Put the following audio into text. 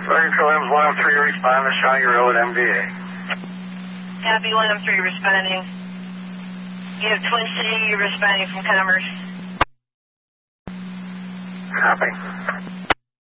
Southern Williams 103 respond to Shawnee Road, MDA. Copy 103 responding. You have Twin City responding from Commerce. Copy.